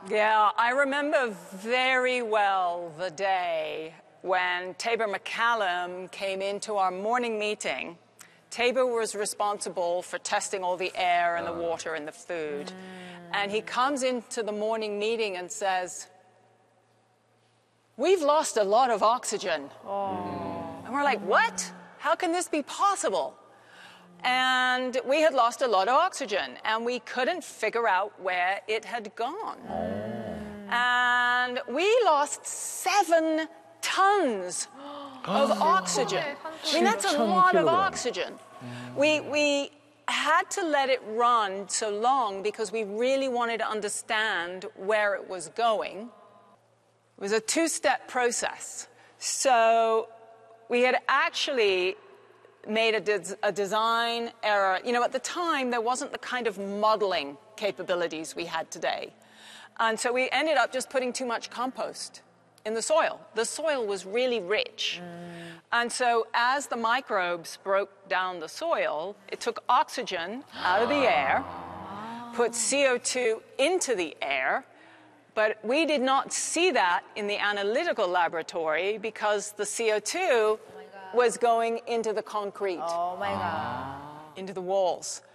Yeah, I remember very well the day when Tabor McCallum came into our morning meeting. Tabor was responsible for testing all the air and the water and the food. And he comes into the morning meeting and says, "We've lost a lot of oxygen." And we're like, "What? How can this be possible?" And we had lost a lot of oxygen, and we couldn't figure out where it had gone. And we lost 7 tons of oxygen. I mean, that's a lot of oxygen. We had to let it run so long because we really wanted to understand where it was going. It was a 2-step process. So we had actually made a design error. You know, at the time, there wasn't the kind of modeling capabilities we had today. And so we ended up just putting too much compost in the soil. The soil was really rich. And so as the microbes broke down the soil, it took oxygen out of the air, put CO2 into the air, but we did not see that in the analytical laboratory because the CO2 was going into the concrete, into the walls.